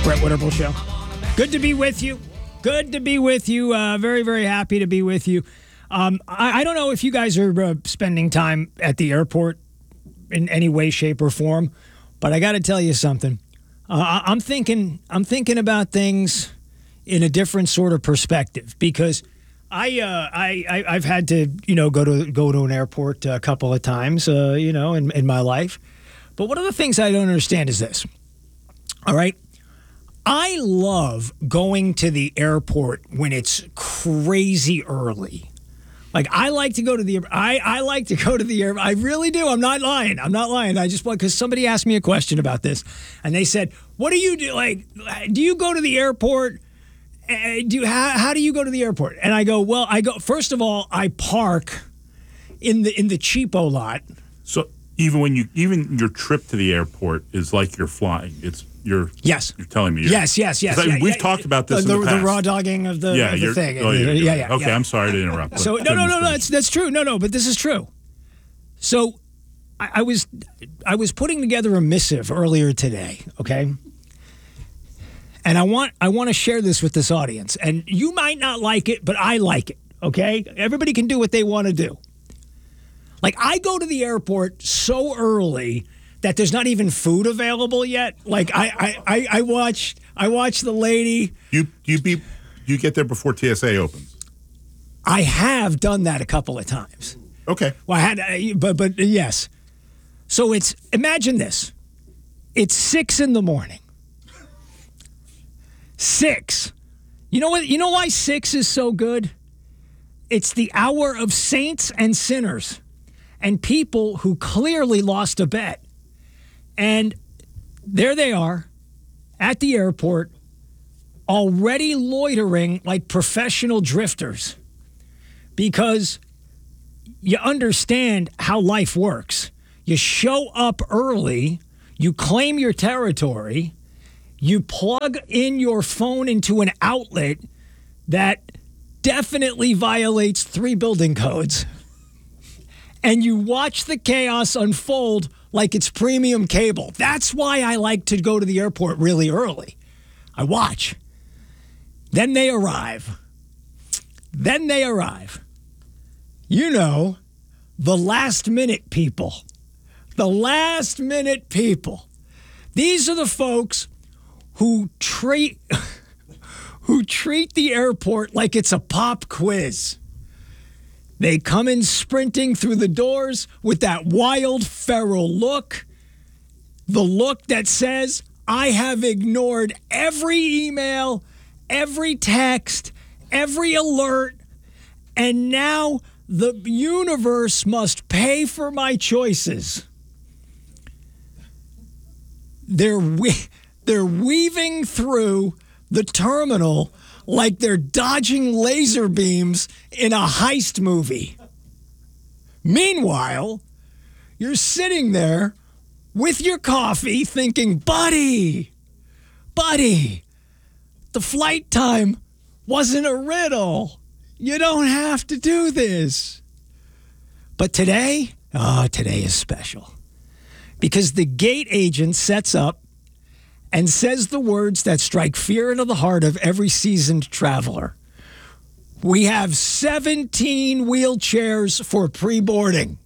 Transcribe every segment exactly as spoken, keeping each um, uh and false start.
Brett Winterble Show. Good to be with you. Good to be with you. Uh, very, very happy to be with you. Um, I, I don't know if you guys are uh, spending time at the airport in any way, shape, or form, but I got to tell you something. Uh, I'm thinking. I'm thinking about things in a different sort of perspective because I, uh, I, I, I've had to, you know, go to go to an airport a couple of times, uh, you know, in, in my life. But one of the things I don't understand is this. All right. I love going to the airport when it's crazy early. Like I like to go to the I, I like to go to the airport. I really do. I'm not lying. I'm not lying. I just want because somebody asked me a question about this, and they said, "What do you do? Like, do you go to the airport? Uh, do you, how, how do you go to the airport?" And I go, "Well, I go. First of all, I park in the in the cheapo lot." So even when you even your trip to the airport is like you're flying. It's You're yes. You're telling me. You're, yes, yes, yes. I, yeah, we've yeah, talked about this the, in the past. The raw dogging of the, yeah, of the thing. Oh, yeah, yeah, yeah. Okay, yeah. I'm sorry to interrupt. So no, no, no, no. That's that's true. No, no, but this is true. So I, I was I was putting together a missive earlier today. Okay. And I want I want to share this with this audience, and you might not like it, but I like it. Okay. Everybody can do what they want to do. Like I go to the airport so early that there's not even food available yet. Like I, I, I, I watch, I watch the lady. You, you be, you get there before T S A opens. I have done that a couple of times. Okay. Well, I had, uh, but, but yes. So it's imagine this. It's six in the morning. Six. You know what? You know why six is so good? It's the hour of saints and sinners, and people who clearly lost a bet. And there they are at the airport, already loitering like professional drifters because you understand how life works. You show up early, you claim your territory, you plug in your phone into an outlet that definitely violates three building codes, and you watch the chaos unfold like it's premium cable. That's why I like to go to the airport really early. I watch. Then they arrive. Then they arrive. You know, the last minute people. The last minute people. These are the folks who treat who treat the airport like it's a pop quiz. They come in sprinting through the doors with that wild, feral look. The look that says, I have ignored every email, every text, every alert, and now the universe must pay for my choices. They're, we- they're weaving through the terminal like they're dodging laser beams in a heist movie. Meanwhile, you're sitting there with your coffee thinking, buddy, buddy, the flight time wasn't a riddle. You don't have to do this. But today, oh, today is special because the gate agent sets up and says the words that strike fear into the heart of every seasoned traveler. We have seventeen wheelchairs for pre-boarding.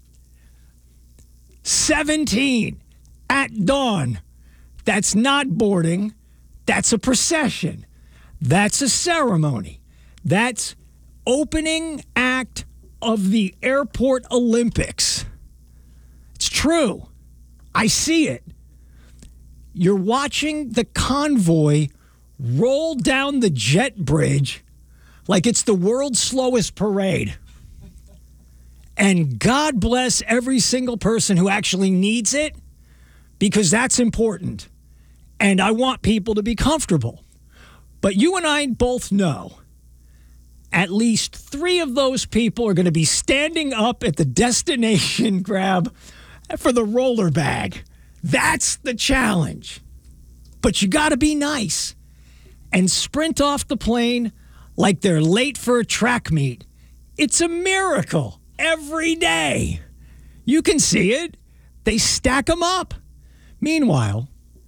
seventeen at dawn. That's not boarding. That's a procession. That's a ceremony. That's opening act of the Airport Olympics. It's true. I see it. You're watching the convoy roll down the jet bridge like it's the world's slowest parade. And God bless every single person who actually needs it, because that's important. And I want people to be comfortable. But you and I both know at least three of those people are going to be standing up at the destination grab for the roller bag. That's the challenge. But you got to be nice and sprint off the plane like they're late for a track meet. It's a miracle every day. You can see it. They stack them up. Meanwhile,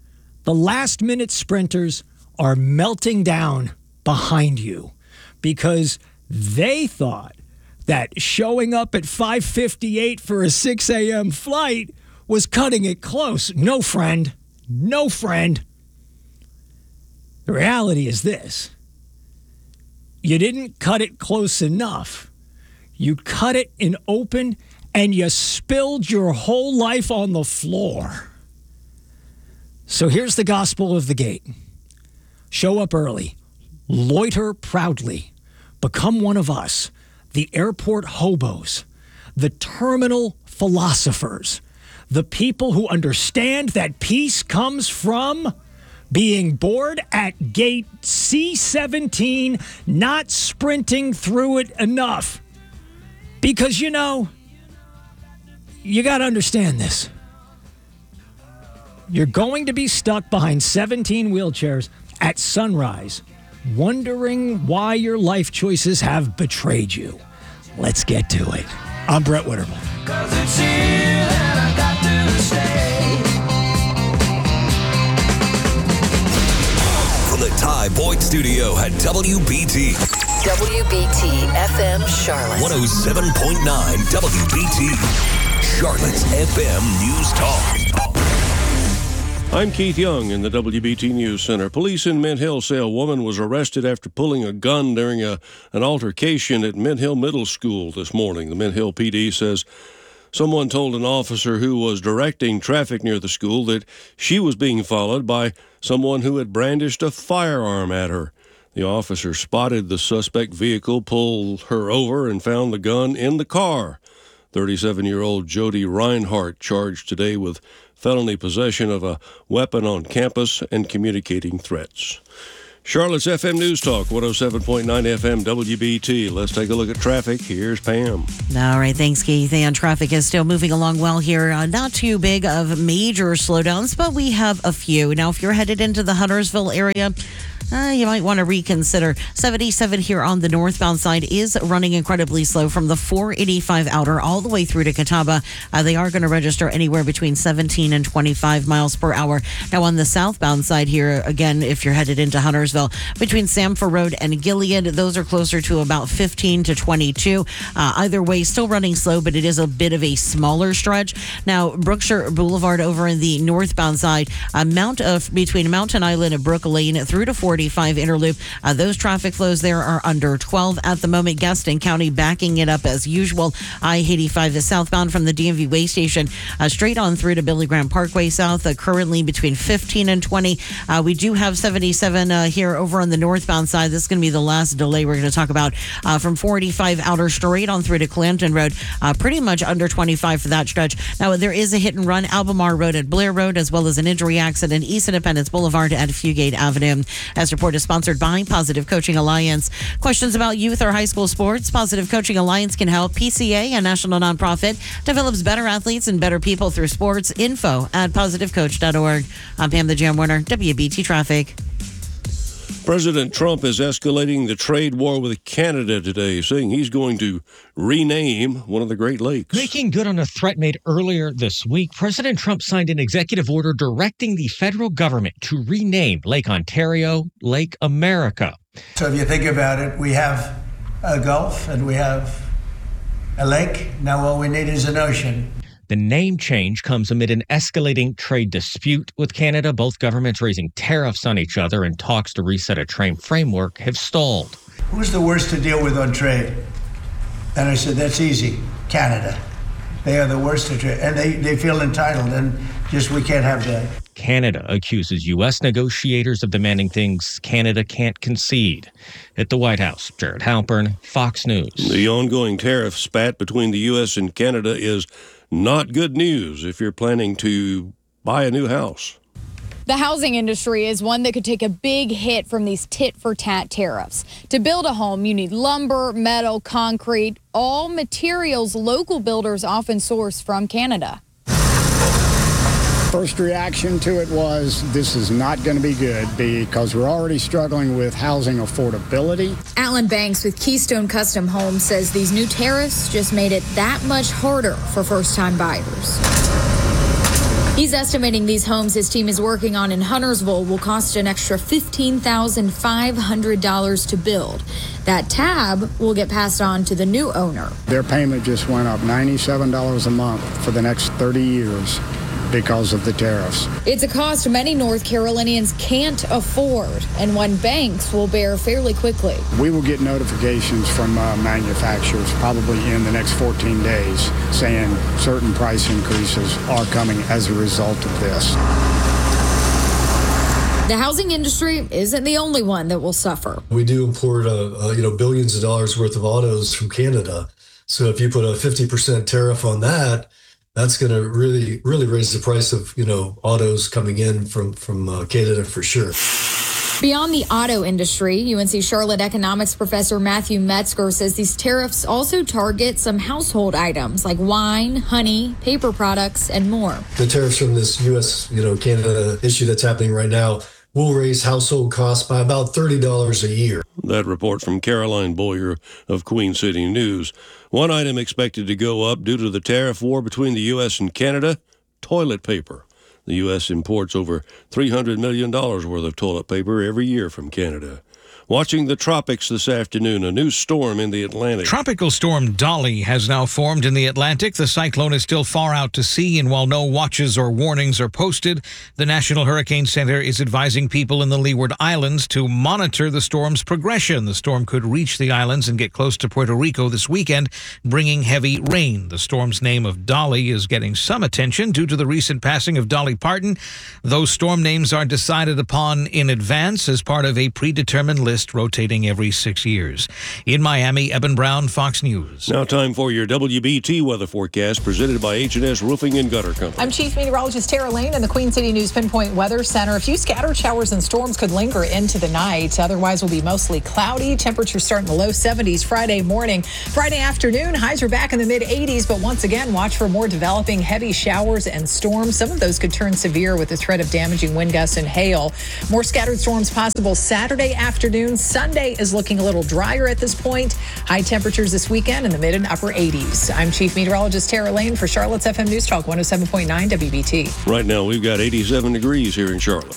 The last-minute sprinters are melting down behind you because they thought that showing up at five fifty-eight for a six a.m. flight was cutting it close. No, friend. No, friend. The reality is this. You didn't cut it close enough. You cut it in open, and you spilled your whole life on the floor. So here's the gospel of the gate. Show up early. Loiter proudly. Become one of us, the airport hobos, the terminal philosophers, the people who understand that peace comes from being bored at gate C seventeen, not sprinting through it enough. Because, you know, you got to understand this. You're going to be stuck behind seventeen wheelchairs at sunrise, wondering why your life choices have betrayed you. Let's get to it. I'm Brett Witterman. From the Ty Boyd Studio at W B T. W B T F M Charlotte. one oh seven point nine W B T. Charlotte's F M News Talk. I'm Keith Young in the W B T News Center. Police in Mint Hill say a woman was arrested after pulling a gun during a, an altercation at Mint Hill Middle School this morning. The Mint Hill P D says someone told an officer who was directing traffic near the school that she was being followed by someone who had brandished a firearm at her. The officer spotted the suspect vehicle, pulled her over, and found the gun in the car. thirty-seven-year-old Jody Reinhart charged today with felony possession of a weapon on campus and communicating threats. Charlotte's F M News Talk, one oh seven point nine F M W B T. Let's take a look at traffic. Here's Pam. All right, thanks, Keith. And traffic is still moving along well here. Uh, not too big of major slowdowns, but we have a few. Now, if you're headed into the Huntersville area, Uh, you might want to reconsider. seventy-seven here on the northbound side is running incredibly slow from the four eighty-five outer all the way through to Catawba. Uh, they are going to register anywhere between seventeen and twenty-five miles per hour. Now on the southbound side here, again, if you're headed into Huntersville, between Samford Road and Gilead, those are closer to about fifteen to twenty-two. Uh, either way, still running slow, but it is a bit of a smaller stretch. Now, Brookshire Boulevard over in the northbound side, uh, Mount of between Mountain Island and Brook Lane through to forty-five Interloop. Uh, those traffic flows there are under twelve at the moment. Gaston County backing it up as usual. I eighty-five is southbound from the D M V way station uh, straight on through to Billy Graham Parkway South, uh, currently between fifteen and twenty. Uh, we do have seventy-seven uh, here over on the northbound side. This is going to be the last delay we're going to talk about uh, from four eighty-five outer straight on through to Clanton Road, uh, pretty much under twenty-five for that stretch. Now, there is a hit and run Albemarle Road at Blair Road, as well as an injury accident East Independence Boulevard at Fugate Avenue. As report is sponsored by Positive Coaching Alliance. Questions about youth or high school sports? Positive Coaching Alliance can help. P C A, a national nonprofit, develops better athletes and better people through sports. Info at positive coach dot org. I'm Pam the Jam Winner, W B T Traffic. President Trump is escalating the trade war with Canada today, saying he's going to rename one of the Great Lakes. Making good on a threat made earlier this week, President Trump signed an executive order directing the federal government to rename Lake Ontario Lake America. So if you think about it, we have a Gulf and we have a lake. Now all we need is an ocean. The name change comes amid an escalating trade dispute with Canada. Both governments raising tariffs on each other, and talks to reset a trade framework have stalled. Who's the worst to deal with on trade? And I said, that's easy, Canada. They are the worst to trade, and they, they feel entitled, and just we can't have that. Canada accuses U S negotiators of demanding things Canada can't concede. At the White House, Jared Halpern, Fox News. The ongoing tariff spat between the U S and Canada is not good news if you're planning to buy a new house. The housing industry is one that could take a big hit from these tit-for-tat tariffs. To build a home, you need lumber, metal, concrete, all materials local builders often source from Canada. First reaction to it was, this is not going to be good because we're already struggling with housing affordability. Alan Banks with Keystone Custom Homes says these new tariffs just made it that much harder for first-time buyers. He's estimating these homes his team is working on in Huntersville will cost an extra fifteen thousand five hundred dollars to build. That tab will get passed on to the new owner. Their payment just went up ninety-seven dollars a month for the next thirty years because of the tariffs. It's a cost many North Carolinians can't afford, and one banks will bear fairly quickly. We will get notifications from uh, manufacturers probably in the next fourteen days saying certain price increases are coming as a result of this. The housing industry isn't the only one that will suffer. We do import uh, uh, you know, billions of dollars worth of autos from Canada. So if you put a fifty percent tariff on that, that's going to really, really raise the price of, you know, autos coming in from, from uh, Canada for sure. Beyond the auto industry, U N C Charlotte economics professor Matthew Metzger says these tariffs also target some household items like wine, honey, paper products, and more. The tariffs from this U S, you know, Canada issue that's happening right now will raise household costs by about thirty dollars a year. That report from Caroline Boyer of Queen City News. One item expected to go up due to the tariff war between the U S and Canada, toilet paper. The U S imports over three hundred million dollars worth of toilet paper every year from Canada. Watching the tropics this afternoon, a new storm in the Atlantic. Tropical storm Dolly has now formed in the Atlantic. The cyclone is still far out to sea, and while no watches or warnings are posted, the National Hurricane Center is advising people in the Leeward Islands to monitor the storm's progression. The storm could reach the islands and get close to Puerto Rico this weekend, bringing heavy rain. The storm's name of Dolly is getting some attention due to the recent passing of Dolly Parton. Those storm names are decided upon in advance as part of a predetermined list rotating every six years. In Miami, Eben Brown, Fox News. Now time for your W B T weather forecast presented by H and S Roofing and Gutter Company. I'm Chief Meteorologist Tara Lane in the Queen City News Pinpoint Weather Center. A few scattered showers and storms could linger into the night. Otherwise, will be mostly cloudy. Temperatures start in the low seventies Friday morning. Friday afternoon, highs are back in the mid eighties, but once again, watch for more developing heavy showers and storms. Some of those could turn severe with the threat of damaging wind gusts and hail. More scattered storms possible Saturday afternoon. Sunday is looking a little drier at this point. High temperatures this weekend in the mid and upper eighties. I'm Chief Meteorologist Tara Lane for Charlotte's F M News Talk one oh seven point nine W B T. Right now, we've got eighty-seven degrees here in Charlotte.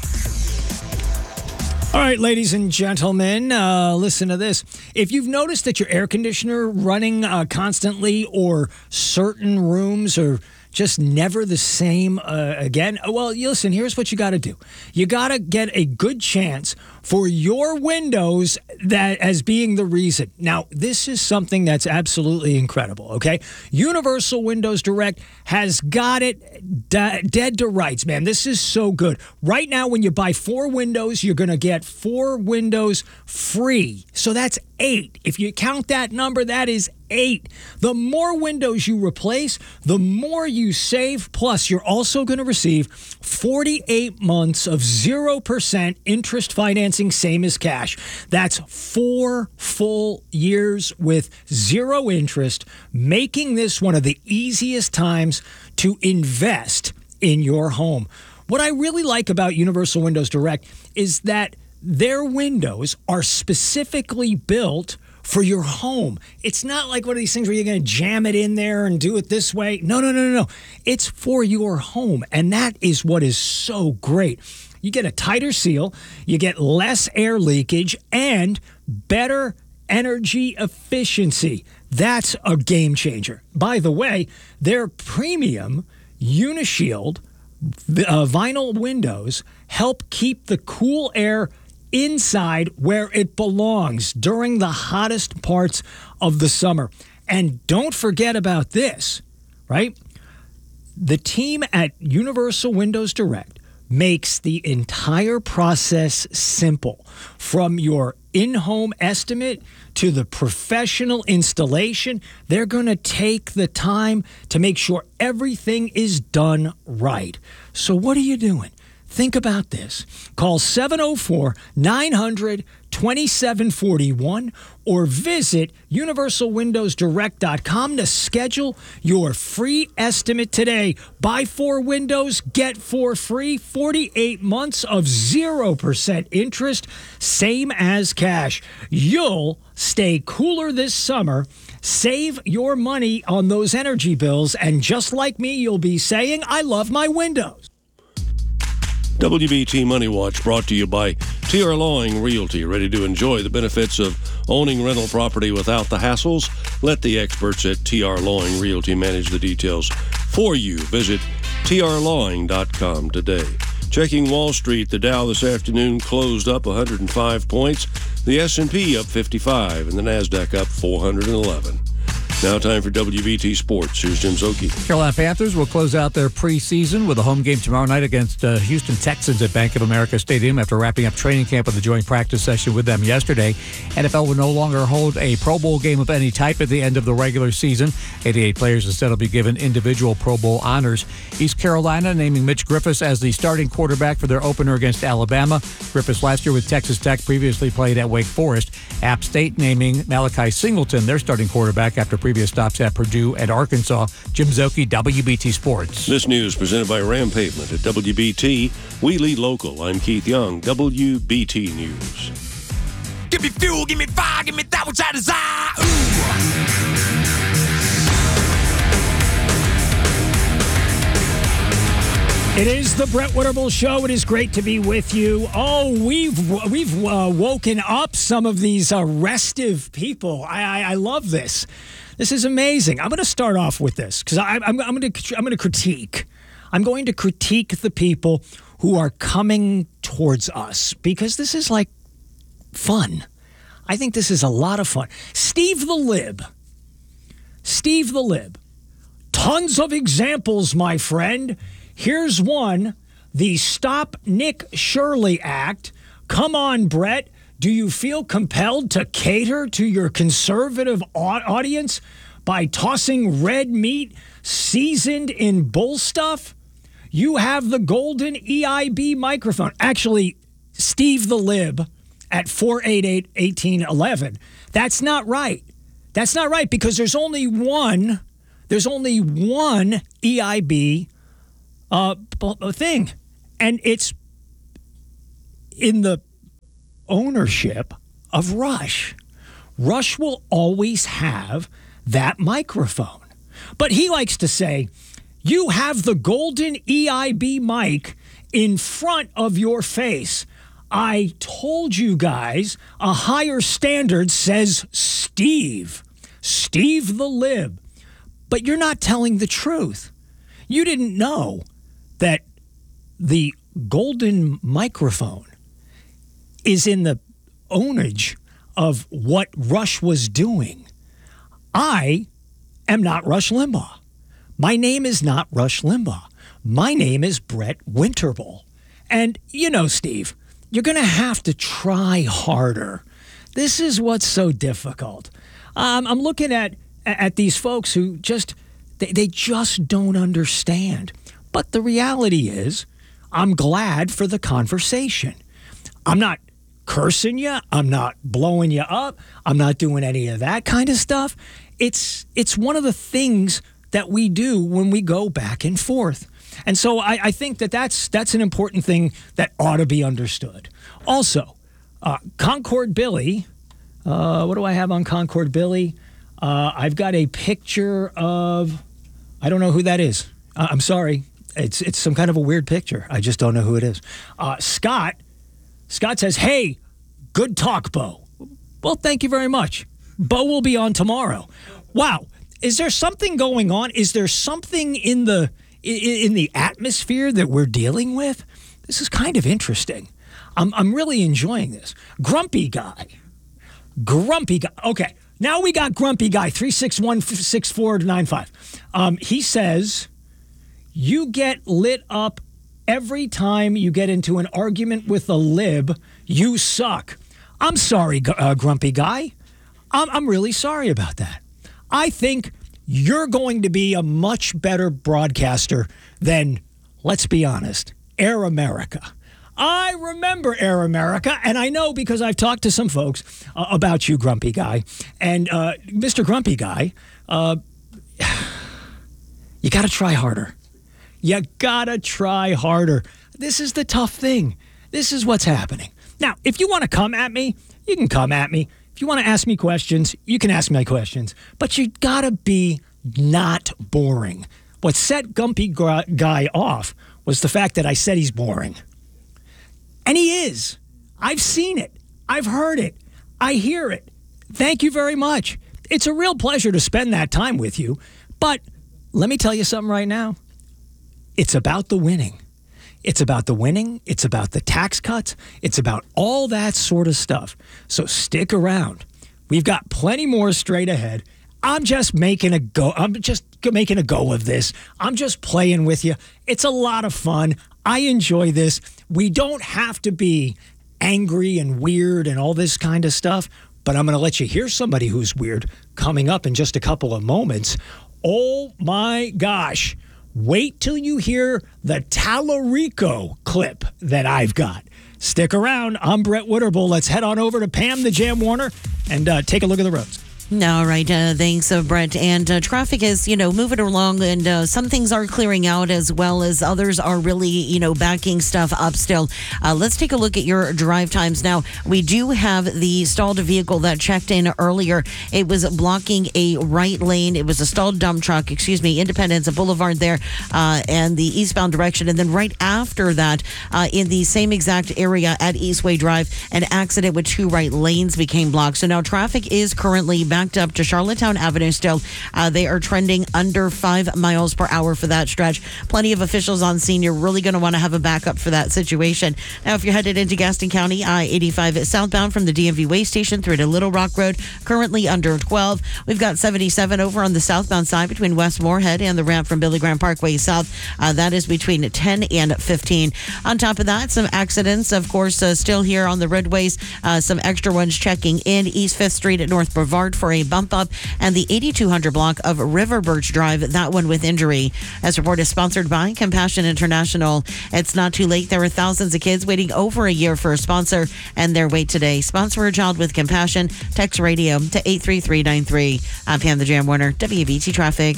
All right, ladies and gentlemen, uh, listen to this. If you've noticed that your air conditioner running uh, constantly or certain rooms are just never the same uh, again, well, you listen, here's what you got to do. You got to get a good chance for your windows that as being the reason. Now, this is something that's absolutely incredible, okay? Universal Windows Direct has got it de- dead to rights, man. This is so good. Right now, when you buy four windows, you're going to get four windows free. So that's eight. If you count that number, that is eight. The more windows you replace, the more you save. Plus, you're also going to receive forty-eight months of zero percent interest financing, same as cash. That's four full years with zero interest, making this one of the easiest times to invest in your home. What I really like about Universal Windows Direct is that their windows are specifically built for your home. It's not like one of these things where you're going to jam it in there and do it this way. No, no, no, no, no. It's for your home, and that is what is so great. You get a tighter seal, you get less air leakage, and better energy efficiency. That's a game changer. By the way, their premium Unishield uh, vinyl windows help keep the cool air inside where it belongs during the hottest parts of the summer. And don't forget about this, right? The team at Universal Windows Direct makes the entire process simple. From your in-home estimate to the professional installation, they're going to take the time to make sure everything is done right. So what are you doing? Think about this. Call seven oh four, nine hundred, twenty-seven forty-one or visit universal windows direct dot com to schedule your free estimate today. Buy four windows, get four free, forty-eight months of zero percent interest, same as cash. You'll stay cooler this summer, Save your money on those energy bills, and just like me, you'll be saying, I love my windows. W B T Money Watch brought to you by T R Lawing Realty. Ready to enjoy the benefits of owning rental property without the hassles? Let the experts at T R Lawing Realty manage the details for you. Visit T R lawing dot com today. Checking Wall Street, the Dow this afternoon closed up one hundred five points, the S and P up fifty-five, and the NASDAQ up four hundred eleven. Now time for W B T Sports. Here's Jim Szoke. Carolina Panthers will close out their preseason with a home game tomorrow night against uh, Houston Texans at Bank of America Stadium after wrapping up training camp with a joint practice session with them yesterday. N F L will no longer hold a Pro Bowl game of any type at the end of the regular season. eighty-eight players instead will be given individual Pro Bowl honors. East Carolina naming Mitch Griffis as the starting quarterback for their opener against Alabama. Griffis last year with Texas Tech previously played at Wake Forest. App State naming Malachi Singleton their starting quarterback after previous stops at Purdue and Arkansas. Jim Szoke, W B T Sports. This news presented by Ram Pavement at W B T. We lead local. I'm Keith Young, W B T News. Give me fuel, give me fire, give me that which I desire. Ooh. It is the Brett Winterble Show. It is great to be with you. Oh, we've we've uh, woken up some of these uh, restive people. I, I I love this. This is amazing. I'm going to start off with this because I'm I'm going to I'm going to critique. I'm going to critique the people who are coming towards us because this is like fun. I think this is a lot of fun. Steve the Lib. Steve the Lib. Tons of examples, my friend. Here's one, the Stop Nick Shirley Act. Come on, Brett. Do you feel compelled to cater to your conservative audience by tossing red meat seasoned in bull stuff? You have the golden E I B microphone. Actually, Steve the Lib at four eight eight, one eight one one. That's not right. That's not right because there's only one, there's only one E I B Uh, thing, and it's in the ownership of Rush. Rush will always have that microphone, but he likes to say, you have the golden E I B mic in front of your face. I told you guys a higher standard, says Steve. Steve the Lib. But you're not telling the truth. You didn't know that the golden microphone is in the ownage of what Rush was doing. I am not Rush Limbaugh. My name is not Rush Limbaugh. My name is Brett Winterble. And, you know, Steve, you're going to have to try harder. This is what's so difficult. Um, I'm looking at, at these folks who just, they, they just don't understand. But the reality is, I'm glad for the conversation. I'm not cursing you. I'm not blowing you up. I'm not doing any of that kind of stuff. It's it's one of the things that we do when we go back and forth. And so I, I think that that's, that's an important thing that ought to be understood. Also, uh, Concord Billy, uh, what do I have on Concord Billy? Uh, I've got a picture of, I don't know who that is. Uh, I'm sorry. It's it's some kind of a weird picture. I just don't know who it is. Uh, Scott, Scott says, hey, good talk, Bo. Well, thank you very much. Bo will be on tomorrow. Wow. Is there something going on? Is there something in the in the atmosphere that we're dealing with? This is kind of interesting. I'm I'm really enjoying this. Grumpy guy. Grumpy guy. Okay. Now we got Grumpy guy, three six one, six four nine five. Um, he says, you get lit up every time you get into an argument with a lib. You suck. I'm sorry, uh, Grumpy guy. I'm, I'm really sorry about that. I think you're going to be a much better broadcaster than, let's be honest, Air America. I remember Air America, and I know because I've talked to some folks uh, about you, Grumpy guy. And uh, Mister Grumpy guy, uh, you got to try harder. You gotta try harder. This is the tough thing. This is what's happening. Now, if you want to come at me, you can come at me. If you want to ask me questions, you can ask me questions, but you gotta be not boring. What set Gumpy Guy off was the fact that I said he's boring. And he is. I've seen it. I've heard it. I hear it. Thank you very much. It's a real pleasure to spend that time with you. But let me tell you something right now. It's about the winning. It's about the winning. It's about the tax cuts. It's about all that sort of stuff. So stick around. We've got plenty more straight ahead. I'm just making a go. I'm just making a go of this. I'm just playing with you. It's a lot of fun. I enjoy this. We don't have to be angry and weird and all this kind of stuff, but I'm going to let you hear somebody who's weird coming up in just a couple of moments. Oh my gosh. Wait till you hear the Tallarico clip that I've got. Stick around. I'm Brett Witterbull. Let's head on over to Pam the Jam Warner and uh, take a look at the roads. All right. Uh, thanks, uh, Brett. And uh, traffic is, you know, moving along, and uh, some things are clearing out as well as others are really, you know, backing stuff up still. Uh, let's take a look at your drive times now. We do have the stalled vehicle that checked in earlier. It was blocking a right lane. It was a stalled dump truck, excuse me, Independence Boulevard there uh, and the eastbound direction. And then right after that, uh, in the same exact area at Eastway Drive, an accident with two right lanes became blocked. So now traffic is currently backed up to Charlottetown Avenue still. Uh, they are trending under five miles per hour for that stretch. Plenty of officials on scene. You're really going to want to have a backup for that situation. Now, if you're headed into Gaston County, I eighty-five southbound from the D M V Way Station through to Little Rock Road, currently under twelve. We've got seventy-seven over on the southbound side between West Moorhead and the ramp from Billy Graham Parkway South. Uh, that is between ten and fifteen. On top of that, some accidents, of course, uh, still here on the roadways. Uh, some extra ones checking in East fifth Street at North Brevard for a bump up, and the eighty-two hundred block of River Birch Drive, that one with injury. This report is sponsored by Compassion International. It's not too late. There are thousands of kids waiting over a year for a sponsor, and their wait today. Sponsor a child with compassion. Text radio to eight three three nine three. I'm Pam the Jam Warner, W B T Traffic.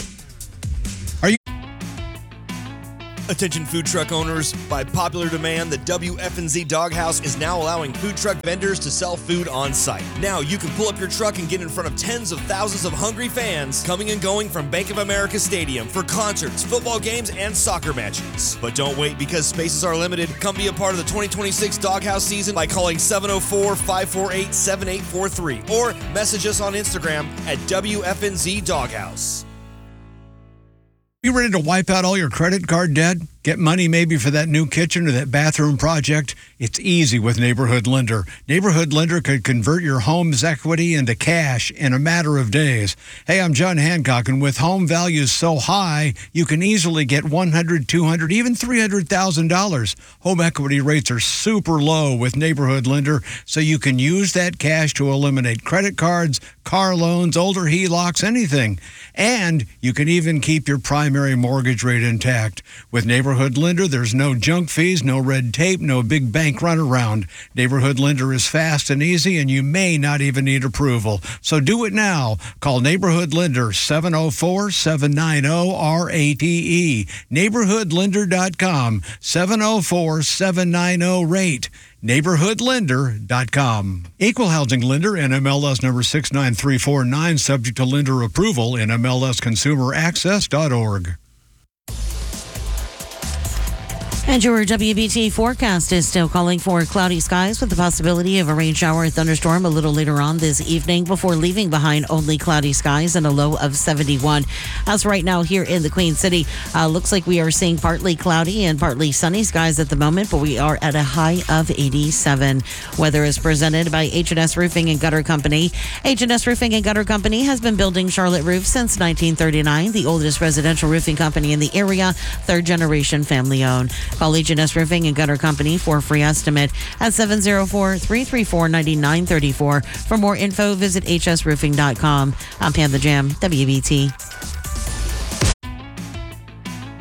Are you? Attention food truck owners, by popular demand, the W F N Z Doghouse is now allowing food truck vendors to sell food on site. Now you can pull up your truck and get in front of tens of thousands of hungry fans coming and going from Bank of America Stadium for concerts, football games, and soccer matches. But don't wait, because spaces are limited. Come be a part of the twenty twenty-six Doghouse season by calling seven oh four, five four eight, seven eight four three or message us on Instagram at W F N Z Doghouse. You ready to wipe out all your credit card debt? Get money maybe for that new kitchen or that bathroom project? It's easy with Neighborhood Lender. Neighborhood Lender could convert your home's equity into cash in a matter of days. Hey, I'm John Hancock, and with home values so high, you can easily get one hundred thousand dollars, two hundred thousand dollars, even three hundred thousand dollars. Home equity rates are super low with Neighborhood Lender, so you can use that cash to eliminate credit cards, car loans, older H E L O Cs, anything. And you can even keep your primary mortgage rate intact. With Neighborhood Lender, there's no junk fees, no red tape, no big bank runaround. Neighborhood Lender is fast and easy, and you may not even need approval. So do it now. Call Neighborhood Lender, seven oh four, seven nine oh, R A T E. neighborhood lender dot com, seven oh four, seven nine oh, rate. neighborhood lender dot com. Equal housing lender, N M L S number six nine three four nine, subject to lender approval, N M L S consumer access dot org. And your W B T forecast is still calling for cloudy skies with the possibility of a rain shower or thunderstorm a little later on this evening before leaving behind only cloudy skies and a low of seventy-one. As right now here in the Queen City, uh, looks like we are seeing partly cloudy and partly sunny skies at the moment, but we are at a high of eighty-seven. Weather is presented by H and S Roofing and Gutter Company. H and S Roofing and Gutter Company has been building Charlotte roofs since nineteen thirty-nine, the oldest residential roofing company in the area, third generation family owned. Call H and S Roofing and Gutter Company for a free estimate at seven oh four, three three four, nine nine three four. For more info, visit h s roofing dot com. I'm Pam the Jam, W B T.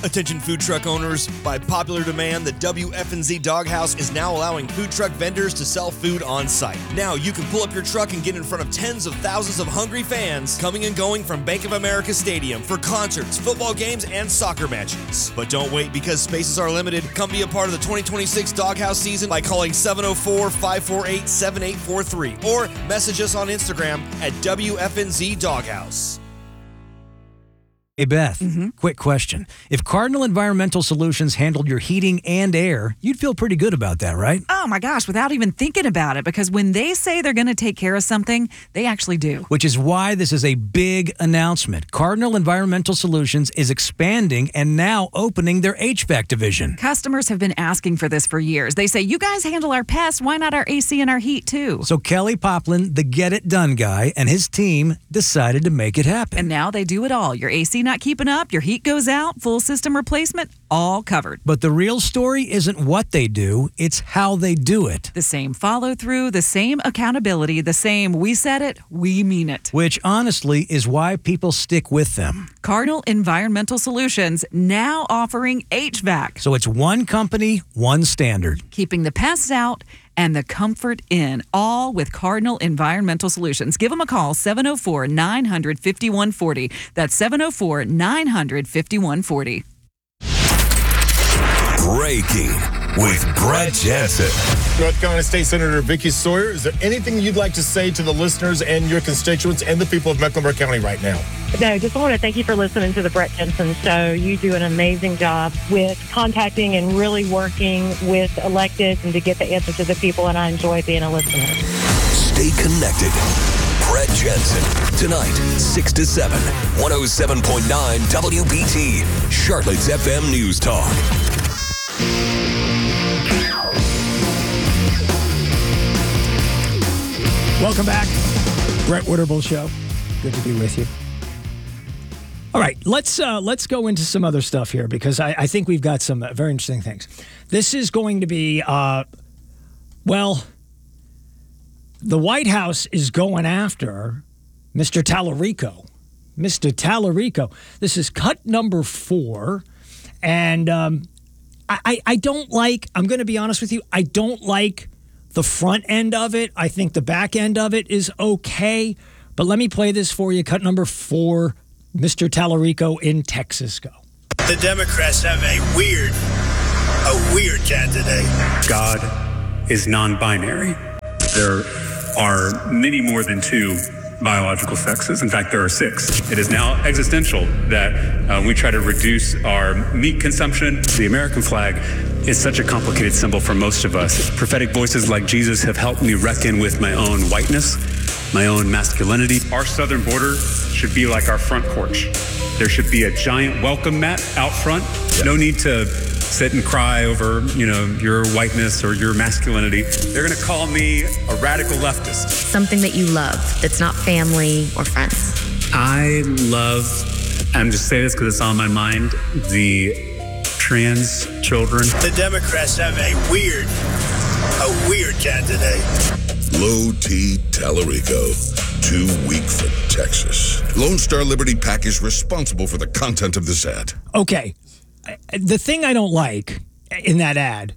Attention food truck owners, by popular demand, the W F N Z Doghouse is now allowing food truck vendors to sell food on site. Now you can pull up your truck and get in front of tens of thousands of hungry fans coming and going from Bank of America Stadium for concerts, football games, and soccer matches. But don't wait, because spaces are limited. Come be a part of the twenty twenty-six Doghouse season by calling seven oh four, five four eight, seven eight four three or message us on Instagram at W F N Z Doghouse. Hey, Beth, quick question. If Cardinal Environmental Solutions handled your heating and air, you'd feel pretty good about that, right? Oh my gosh, without even thinking about it, because when they say they're going to take care of something, they actually do. Which is why this is a big announcement. Cardinal Environmental Solutions is expanding and now opening their H V A C division. Customers have been asking for this for years. They say, you guys handle our pests, why not our A C and our heat too? So Kelly Poplin, the Get It Done guy, and his team decided to make it happen. And now they do it all. Your A C not keeping up, your heat goes out, full system replacement, all covered. But the real story isn't what they do, it's how they do it. The same follow through, the same accountability, the same we said it, we mean it. Which honestly is why people stick with them. Cardinal Environmental Solutions now offering H V A C. So it's one company, one standard. Keeping the pests out and the comfort in, all with Cardinal Environmental Solutions. Give them a call, seven oh four, nine hundred, fifty-one forty. That's seven oh four, nine hundred, fifty-one forty. Breaking with Brett Jensen. North Carolina State Senator Vicky Sawyer, is there anything you'd like to say to the listeners and your constituents and the people of Mecklenburg County right now? No, just want to thank you for listening to the Brett Jensen Show. You do an amazing job with contacting and really working with electeds and to get the answer to the people, and I enjoy being a listener. Stay connected. Brett Jensen, tonight, six to seven, one oh seven point nine W B T, Charlotte's F M News Talk. Welcome back. Brett Winterble Show. Good to be with you. All right, let's uh, let's go into some other stuff here, because I, I think we've got some uh, very interesting things. This is going to be, uh, well, the White House is going after Mister Tallarico. Mister Tallarico. This is cut number four, and um, I, I, I don't like, I'm going to be honest with you, I don't like the front end of it. I think the back end of it is okay, but let me play this for you. Cut number four. Mister Tallarico in Texas. Go. The Democrats have a weird, a weird candidate. God is non-binary. There are many more than two biological sexes. In fact, there are six. It is now existential that uh, we try to reduce our meat consumption. The American flag is such a complicated symbol for most of us. Prophetic voices like Jesus have helped me reckon with my own whiteness, my own masculinity. Our southern border should be like our front porch. There should be a giant welcome mat out front. Yeah. No need to sit and cry over, you know, your whiteness or your masculinity. They're gonna call me a radical leftist. Something that you love, that's not family or friends. I love, I'm just saying this because it's on my mind, the trans children. The Democrats have a weird, a weird candidate. Low T Tallarico, too weak for Texas. Lone Star Liberty PAC is responsible for the content of this ad. Okay. The thing I don't like in that ad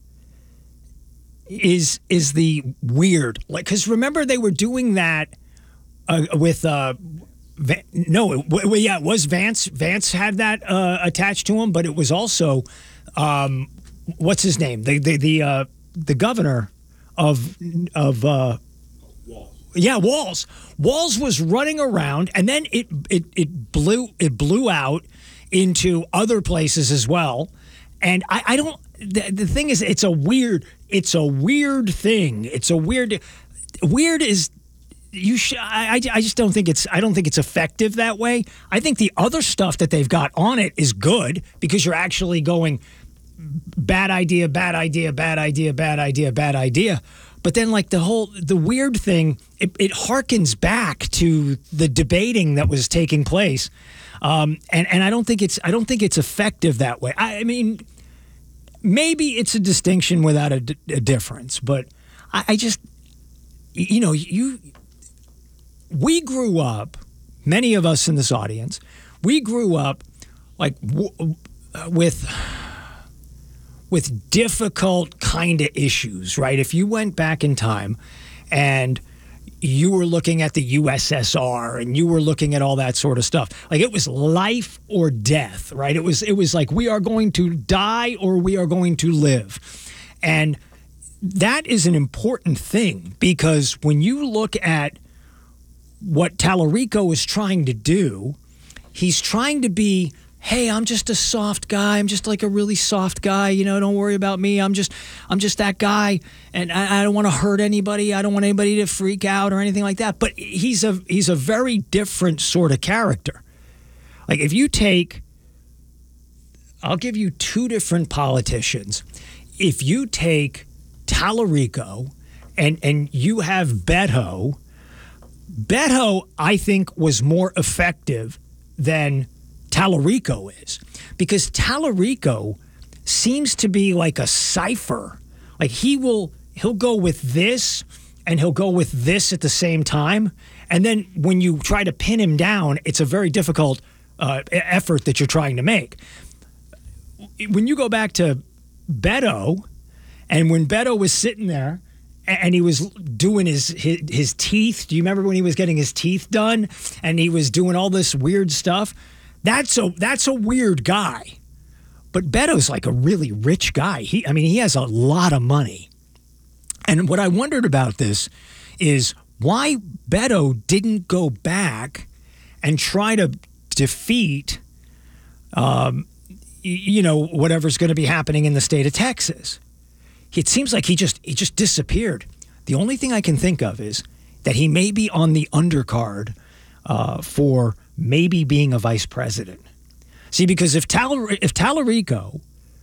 is is the weird, like, because remember they were doing that uh, with uh, Van, no, it, well, yeah, it was Vance. Vance had that uh, attached to him, but it was also um, what's his name, the the the uh, the governor of of. Uh, Yeah, Walz. Walz was running around, and then it it it blew it blew out into other places as well. And I, I don't. The, the thing is, it's a weird. It's a weird thing. It's a weird. Weird is you. Sh- I I just don't think it's. I don't think it's effective that way. I think the other stuff that they've got on it is good, because you're actually going bad idea, bad idea, bad idea, bad idea, bad idea. But then, like, the whole, the weird thing, it, it harkens back to the debating that was taking place. Um, and, and I don't think it's, I don't think it's effective that way. I, I mean, maybe it's a distinction without a, d- a difference, but I, I just, you know, you, we grew up, many of us in this audience, we grew up like w- uh, with with difficult kind of issues, right? If you went back in time and you were looking at the U S S R and you were looking at all that sort of stuff, like it was life or death, right? It was it was like we are going to die or we are going to live. And that is an important thing, because when you look at what Tallarico is trying to do, he's trying to be, hey, I'm just a soft guy. I'm just like a really soft guy. You know, don't worry about me. I'm just, I'm just that guy, and I, I don't want to hurt anybody. I don't want anybody to freak out or anything like that. But he's a he's a very different sort of character. Like if you take, I'll give you two different politicians. If you take Tallarico and and you have Beto, Beto, I think, was more effective than Tallarico is, because Tallarico seems to be like a cipher. Like he will, he'll go with this and he'll go with this at the same time. And then when you try to pin him down, it's a very difficult uh, effort that you're trying to make. When you go back to Beto, and when Beto was sitting there and he was doing his, his his teeth, do you remember when he was getting his teeth done and he was doing all this weird stuff? That's a that's a weird guy. But Beto's like a really rich guy. He I mean, he has a lot of money. And what I wondered about this is why Beto didn't go back and try to defeat um, you know, whatever's going to be happening in the state of Texas. It seems like he just he just disappeared. The only thing I can think of is that he may be on the undercard uh, for maybe being a vice president. See, because if Tal- if Tallarico,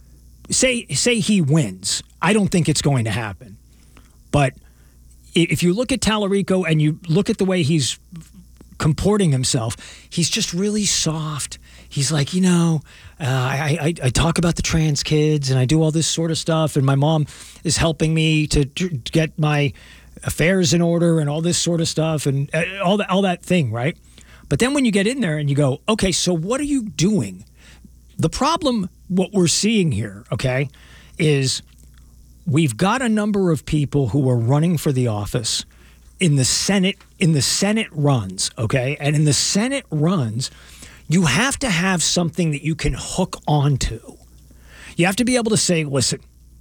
say say he wins, I don't think it's going to happen. But if you look at Tallarico and you look at the way he's comporting himself, he's just really soft. He's like, you know, uh, I, I I talk about the trans kids and I do all this sort of stuff, and my mom is helping me to, to get my affairs in order and all this sort of stuff and uh, all that all that thing, right? But then when you get in there and you go, okay, so what are you doing? The problem, what we're seeing here, okay, is we've got a number of people who are running for the office in the Senate, in the Senate runs, okay? And in the Senate runs, you have to have something that you can hook onto. You have to be able to say, listen,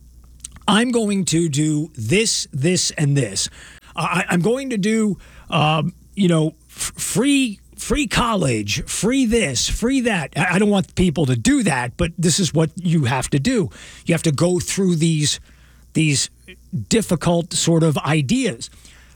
I'm going to do this, this, and this. I, I'm going to do, um, you know, f- free free college, free this, free that. I, I don't want people to do that, but this is what you have to do. You have to go through these these difficult sort of ideas.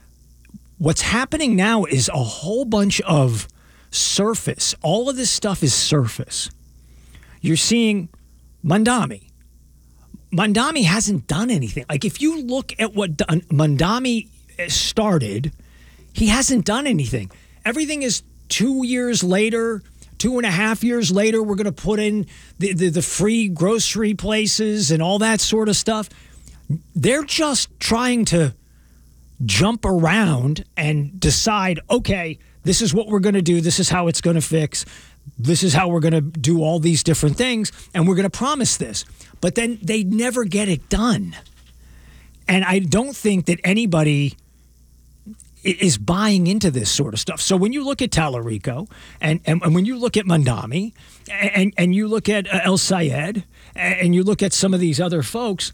What's happening now is a whole bunch of surface. All of this stuff is surface. You're seeing Mamdani. Mamdani hasn't done anything. Like if you look at what Mamdani started, he hasn't done anything. Everything is two years later, two and a half years later, we're going to put in the, the, the free grocery places and all that sort of stuff. They're just trying to jump around and decide, okay, this is what we're going to do. This is how it's going to fix. This is how we're going to do all these different things. And we're going to promise this. But then they never get it done. And I don't think that anybody is buying into this sort of stuff. So when you look at Tallarico and, and, and when you look at Mamdani and, and you look at uh, El Sayed and you look at some of these other folks,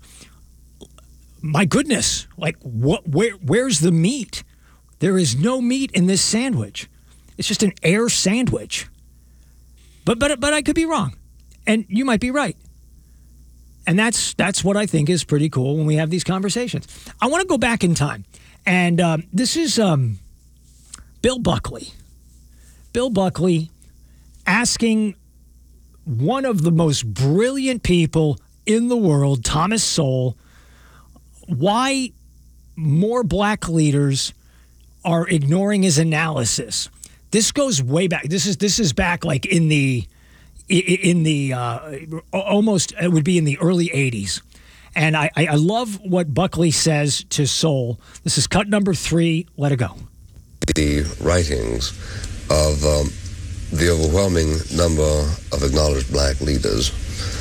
my goodness, like what? Where? Where's the meat? There is no meat in this sandwich. It's just an air sandwich. But but but I could be wrong, and you might be right. And that's that's what I think is pretty cool when we have these conversations. I want to go back in time, and um, this is um, Bill Buckley. Bill Buckley asking one of the most brilliant people in the world, Thomas Sowell, why more black leaders are ignoring his analysis. This goes way back. This is this is back like in the in the uh, almost it would be in the early eighties. And I, I love what Buckley says to Sowell. This is cut number three. Let it go. The writings of um, the overwhelming number of acknowledged black leaders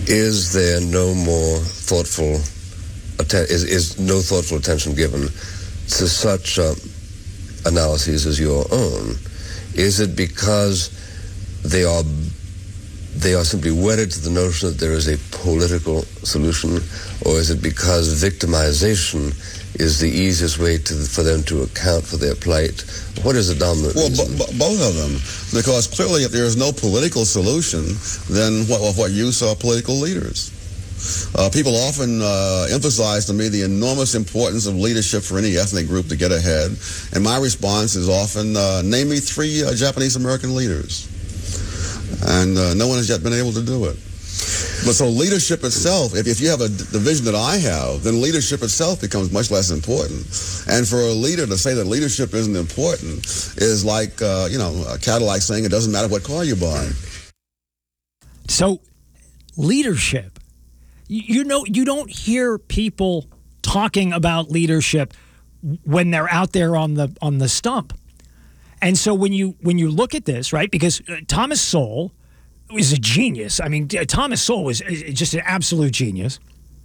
is there no more thoughtful, atten- is, is no thoughtful attention given to such uh, analyses as your own? Is it because they are they are simply wedded to the notion that there is a political solution, or is it because victimization is the easiest way to, for them to account for their plight? What is the dominant well, reason? Well, b- both of them. Because clearly if there is no political solution, then what, what use are political leaders? Uh, people often uh, emphasize to me the enormous importance of leadership for any ethnic group to get ahead. And my response is often, uh, name me three uh, Japanese-American leaders. And uh, no one has yet been able to do it. But so leadership itself, if, if you have a, the vision that I have, then leadership itself becomes much less important. And for a leader to say that leadership isn't important is like, uh, you know, a Cadillac saying it doesn't matter what car you buy. So leadership, you know, you don't hear people talking about leadership when they're out there on the on the stump. And so when you when you look at this, right, because uh, Thomas Sowell is a genius. I mean, Thomas Sowell was just an absolute genius.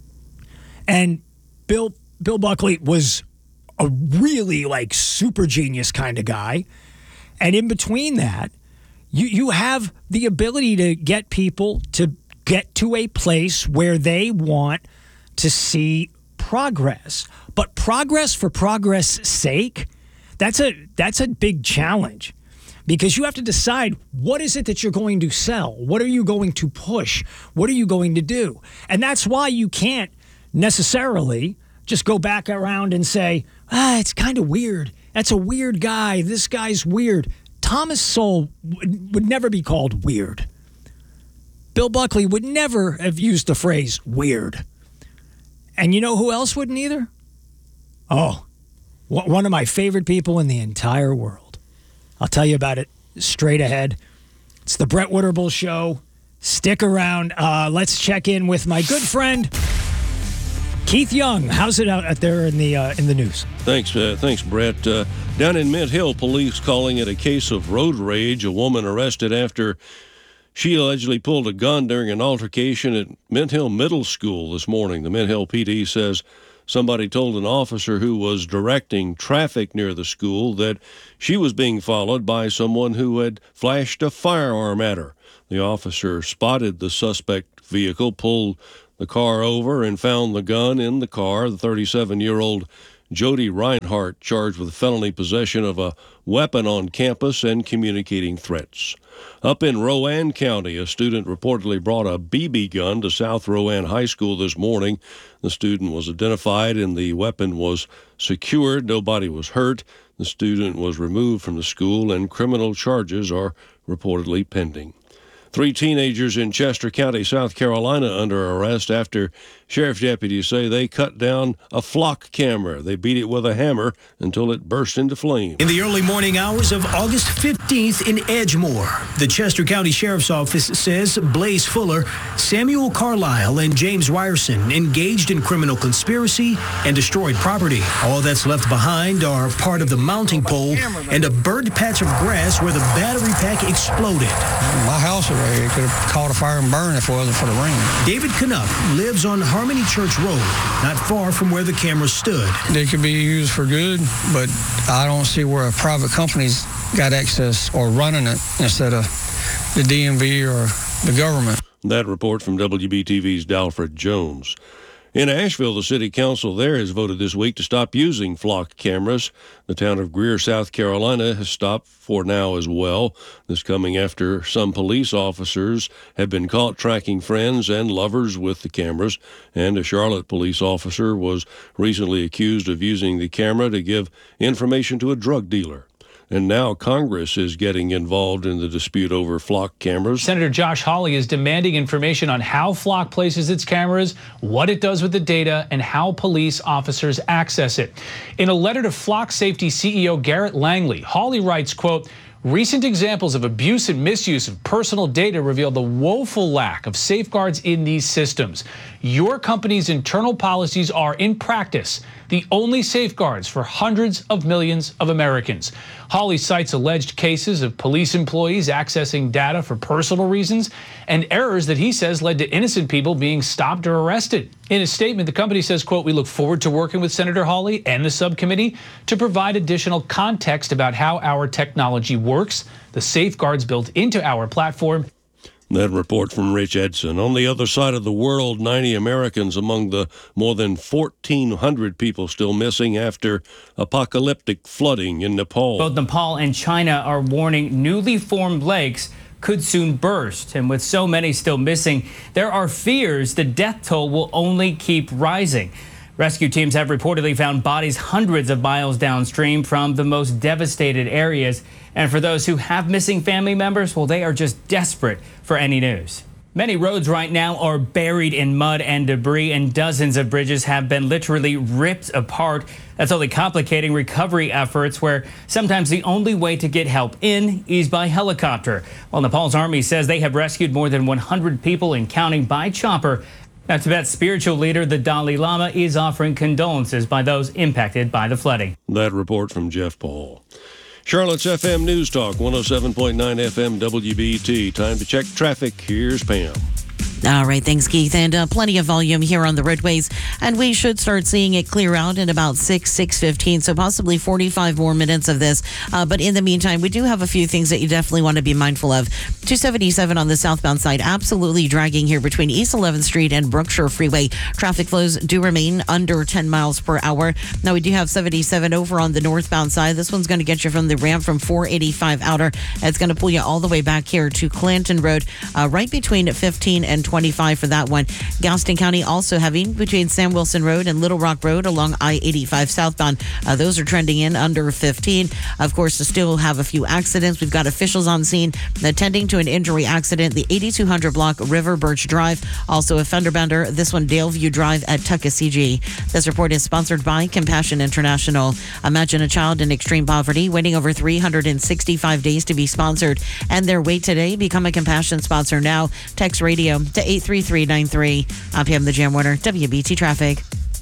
And Bill Bill Buckley was a really like super genius kind of guy. And in between that, you you have the ability to get people to get to a place where they want to see progress. But progress for progress' sake, that's a that's a big challenge. Because you have to decide, what is it that you're going to sell? What are you going to push? What are you going to do? And that's why you can't necessarily just go back around and say, ah, it's kind of weird. That's a weird guy. This guy's weird. Thomas Sowell would, would never be called weird. Bill Buckley would never have used the phrase weird. And you know who else wouldn't either? Oh, one of my favorite people in the entire world. I'll tell you about it straight ahead. It's the Brett Winterble Show. Stick around. Uh, let's check in with my good friend, Keith Young. How's it out there in the uh, in the news? Thanks, uh, thanks, Brett. Uh, down in Mint Hill, police calling it a case of road rage. A woman arrested after she allegedly pulled a gun during an altercation at Mint Hill Middle School this morning. The Mint Hill P D says somebody told an officer who was directing traffic near the school that she was being followed by someone who had flashed a firearm at her. The officer spotted the suspect vehicle, pulled the car over, and found the gun in the car. The thirty-seven-year-old Jody Reinhart charged with felony possession of a weapon on campus and communicating threats. Up in Rowan County, a student reportedly brought a B B gun to South Rowan High School this morning. The student was identified and the weapon was secured. Nobody was hurt. The student was removed from the school and criminal charges are reportedly pending. Three teenagers in Chester County, South Carolina, under arrest after sheriff's deputies say they cut down a flock camera. They beat it with a hammer until it burst into flame. In the early morning hours of August fifteenth in Edgemoor, the Chester County Sheriff's Office says Blaze Fuller, Samuel Carlisle, and James Ryerson engaged in criminal conspiracy and destroyed property. All that's left behind are part of the mounting pole and a burned patch of grass where the battery pack exploded. My house it could have caught a fire and burned if it wasn't for the rain. David Canuck lives on Harmony Church Road, not far from where the camera stood. They could be used for good, but I don't see where a private company's got access or running it instead of the D M V or the government. That report from W B T V's Dalfred Jones. In Asheville, the city council there has voted this week to stop using flock cameras. The town of Greer, South Carolina, has stopped for now as well. This coming after some police officers have been caught tracking friends and lovers with the cameras, and a Charlotte police officer was recently accused of using the camera to give information to a drug dealer. And now Congress is getting involved in the dispute over flock cameras. Senator Josh Hawley is demanding information on how Flock places its cameras, what it does with the data, and how police officers access it. In a letter to Flock Safety C E O Garrett Langley, Hawley writes, quote, recent examples of abuse and misuse of personal data reveal the woeful lack of safeguards in these systems. Your company's internal policies are, in practice, the only safeguards for hundreds of millions of Americans. Hawley cites alleged cases of police employees accessing data for personal reasons and errors that he says led to innocent people being stopped or arrested. In a statement, the company says, quote, "We look forward to working with Senator Hawley and the subcommittee to provide additional context about how our technology works, the safeguards built into our platform." That report from Rich Edson. On the other side of the world, ninety Americans among the more than fourteen hundred people still missing after apocalyptic flooding in Nepal. Both Nepal and China are warning newly formed lakes could soon burst. And with so many still missing, there are fears the death toll will only keep rising. Rescue teams have reportedly found bodies hundreds of miles downstream from the most devastated areas. And for those who have missing family members, well, they are just desperate for any news. Many roads right now are buried in mud and debris, and dozens of bridges have been literally ripped apart. That's only complicating recovery efforts, where sometimes the only way to get help in is by helicopter. Well, Nepal's army says they have rescued more than one hundred people and counting by chopper. Now, Tibet's spiritual leader, the Dalai Lama, is offering condolences by those impacted by the flooding. That report from Jeff Paul. Charlotte's F M News Talk, one oh seven point nine F M W B T. Time to check traffic. Here's Pam. All right, thanks, Keith. And uh, plenty of volume here on the roadways. And we should start seeing it clear out in about six, six fifteen, so possibly forty-five more minutes of this. Uh, but in the meantime, we do have a few things that you definitely want to be mindful of. two seventy-seven on the southbound side, absolutely dragging here between East eleventh Street and Brookshire Freeway. Traffic flows do remain under ten miles per hour. Now, we do have seventy-seven over on the northbound side. This one's going to get you from the ramp from four eighty-five outer. It's going to pull you all the way back here to Clanton Road, uh, right between fifteen and twenty-five for that one. Galveston County also heavy between Sam Wilson Road and Little Rock Road along I eighty-five southbound. Uh, those are trending in under fifteen. Of course, to still have a few accidents. We've got officials on scene attending to an injury accident, the eighty-two hundred block River Birch Drive. Also a fender bender, this one Daleview Drive at Tuckasegee. This report is sponsored by Compassion International. Imagine a child in extreme poverty waiting over three hundred sixty-five days to be sponsored, and their wait today. Become a Compassion sponsor now. Text radio to eight three three nine three. I'm Pam the Jam Warner, W B T Traffic.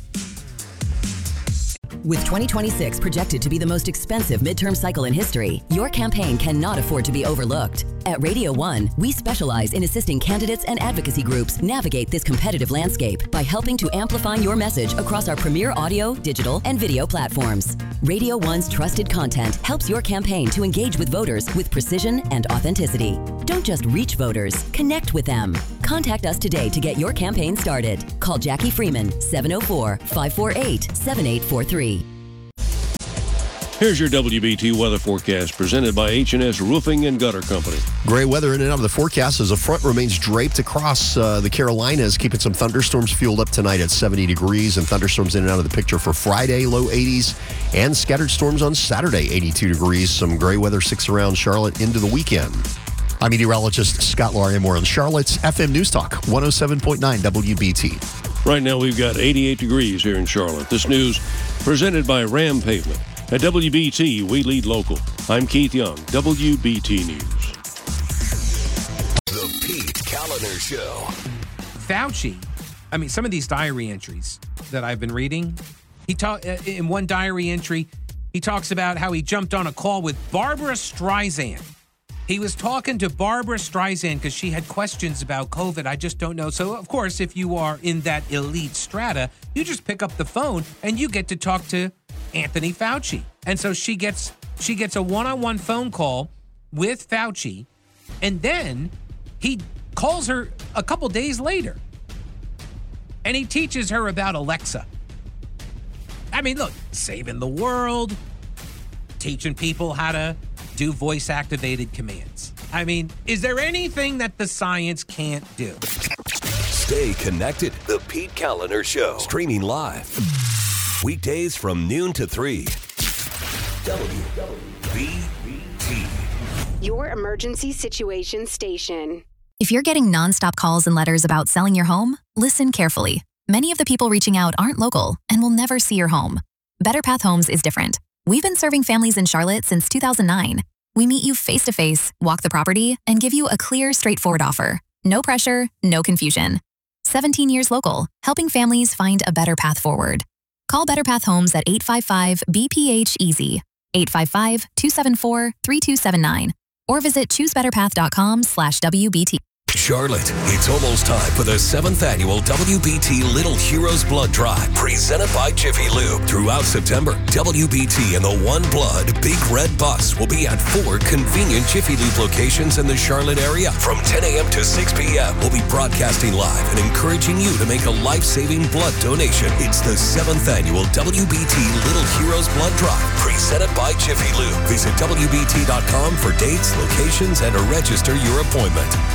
With twenty twenty-six projected to be the most expensive midterm cycle in history, your campaign cannot afford to be overlooked. At Radio One, we specialize in assisting candidates and advocacy groups navigate this competitive landscape by helping to amplify your message across our premier audio, digital, and video platforms. Radio One's trusted content helps your campaign to engage with voters with precision and authenticity. Don't just reach voters, connect with them. Contact us today to get your campaign started. Call Jackie Freeman, seven oh four, five four eight, seven eight four three. Here's your W B T weather forecast presented by H and S Roofing and Gutter Company. Gray weather in and out of the forecast as a front remains draped across uh, the Carolinas, keeping some thunderstorms fueled up tonight at seventy degrees, and thunderstorms in and out of the picture for Friday, low eighties, and scattered storms on Saturday, eighty-two degrees. Some gray weather sticks around Charlotte into the weekend. I'm meteorologist Scott Larimore on Charlotte's F M News Talk, one oh seven point nine W B T. Right now we've got eighty-eight degrees here in Charlotte. This news presented by Ram Pavement. At W B T, we lead local. I'm Keith Young, W B T News. The Pete Kaliner Show. Fauci, I mean, some of these diary entries that I've been reading, he talk in one diary entry, he talks about how he jumped on a call with Barbara Streisand. He was talking to Barbara Streisand because she had questions about COVID. I just don't know. So, of course, if you are in that elite strata, you just pick up the phone and you get to talk to Anthony Fauci. And so she gets she gets a one-on-one phone call with Fauci, and then he calls her a couple days later, and he teaches her about Alexa. I mean, look, saving the world, teaching people how to do voice-activated commands. I mean, is there anything that the science can't do? Stay connected. The Pete Kaliner Show. Streaming live. Weekdays from noon to three. W B T. Your emergency situation station. If you're getting nonstop calls and letters about selling your home, listen carefully. Many of the people reaching out aren't local and will never see your home. Better Path Homes is different. We've been serving families in Charlotte since two thousand nine. We meet you face to face, walk the property, and give you a clear, straightforward offer. No pressure, no confusion. seventeen years local, helping families find a better path forward. Call Better Path Homes at eight five five B P H easy, eight five five, two seven four, three two seven nine, or visit choosebetterpath.com slash WBT. Charlotte, it's almost time for the seventh annual W B T Little Heroes Blood Drive, presented by Jiffy Lube. Throughout September, W B T and the One Blood Big Red Bus will be at four convenient Jiffy Lube locations in the Charlotte area. From ten a.m. to six p.m., we'll be broadcasting live and encouraging you to make a life-saving blood donation. It's the seventh annual W B T Little Heroes Blood Drive, presented by Jiffy Lube. Visit W B T dot com for dates, locations, and to register your appointment.